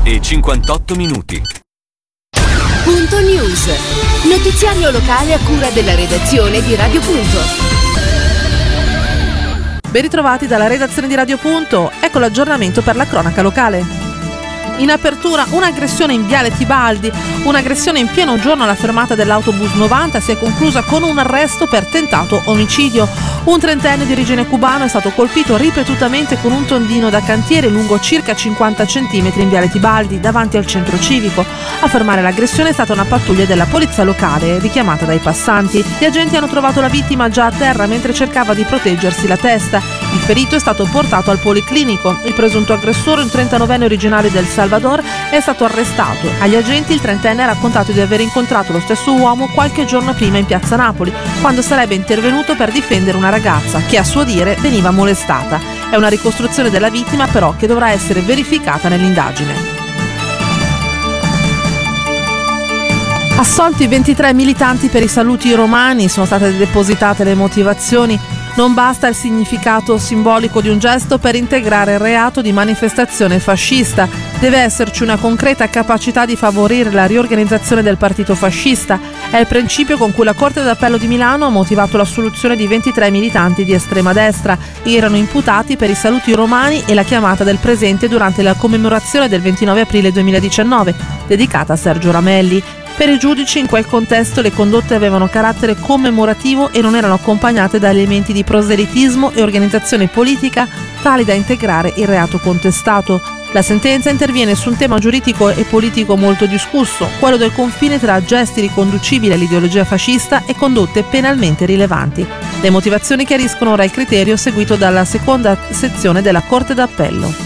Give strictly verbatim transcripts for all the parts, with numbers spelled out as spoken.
e cinquantotto minuti. Punto News. Notiziario locale a cura della redazione di Radio Punto. Ben ritrovati dalla redazione di Radio Punto. Ecco l'aggiornamento per la cronaca locale. In apertura, un'aggressione in Viale Tibaldi. Un'aggressione in pieno giorno alla fermata dell'autobus novanta si è conclusa con un arresto per tentato omicidio. Un trentenne di origine cubana è stato colpito ripetutamente con un tondino da cantiere lungo circa cinquanta centimetri in Viale Tibaldi, davanti al centro civico. A fermare l'aggressione è stata una pattuglia della polizia locale, richiamata dai passanti. Gli agenti hanno trovato la vittima già a terra mentre cercava di proteggersi la testa. Il ferito è stato portato al policlinico. Il presunto aggressore, un trentanovenne originario del Salvador, è stato arrestato. Agli agenti il trentenne ha raccontato di aver incontrato lo stesso uomo qualche giorno prima in piazza Napoli, quando sarebbe intervenuto per difendere una ragazza che a suo dire veniva molestata. È una ricostruzione della vittima però che dovrà essere verificata nell'indagine. Assolti ventitré militanti per i saluti romani, sono state depositate le motivazioni. Non basta il significato simbolico di un gesto per integrare il reato di manifestazione fascista. Deve esserci una concreta capacità di favorire la riorganizzazione del partito fascista. È il principio con cui la Corte d'Appello di Milano ha motivato l'assoluzione di ventitré militanti di estrema destra. Erano imputati per i saluti romani e la chiamata del presente durante la commemorazione del ventinove aprile duemiladiciannove, dedicata a Sergio Ramelli. Per i giudici in quel contesto le condotte avevano carattere commemorativo e non erano accompagnate da elementi di proselitismo e organizzazione politica tali da integrare il reato contestato. La sentenza interviene su un tema giuridico e politico molto discusso, quello del confine tra gesti riconducibili all'ideologia fascista e condotte penalmente rilevanti. Le motivazioni chiariscono ora il criterio seguito dalla seconda sezione della Corte d'Appello.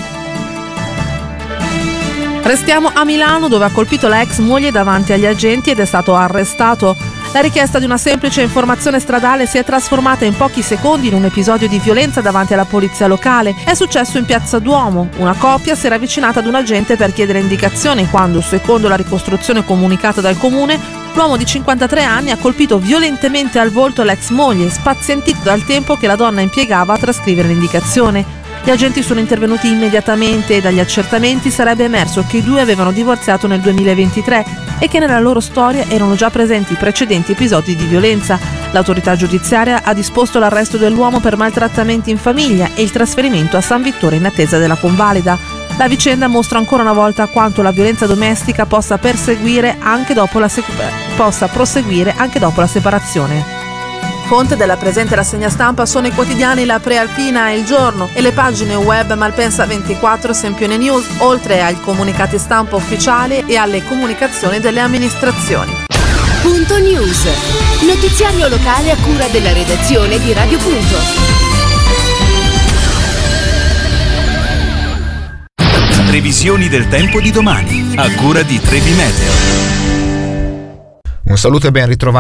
Restiamo a Milano, dove ha colpito la ex moglie davanti agli agenti ed è stato arrestato. La richiesta di una semplice informazione stradale si è trasformata in pochi secondi in un episodio di violenza davanti alla polizia locale. È successo in Piazza Duomo. Una coppia si era avvicinata ad un agente per chiedere indicazioni quando, secondo la ricostruzione comunicata dal comune, l'uomo di cinquantatré anni ha colpito violentemente al volto l'ex moglie, spazientito dal tempo che la donna impiegava a trascrivere l'indicazione. Gli agenti sono intervenuti immediatamente e dagli accertamenti sarebbe emerso che i due avevano divorziato nel duemilaventitré e che nella loro storia erano già presenti precedenti episodi di violenza. L'autorità giudiziaria ha disposto l'arresto dell'uomo per maltrattamenti in famiglia e il trasferimento a San Vittore in attesa della convalida. La vicenda mostra ancora una volta quanto la violenza domestica possa perseguire anche dopo la se- possa proseguire anche dopo la separazione. Fonte della presente rassegna stampa sono i quotidiani La Prealpina e Il Giorno e le pagine web Malpensa ventiquattro, Sempione News, oltre ai comunicati stampa ufficiali e alle comunicazioni delle amministrazioni. Punto News. Notiziario locale a cura della redazione di Radio Punto. Previsioni del tempo di domani, a cura di Trebi Meteo. Un saluto e ben ritrovati.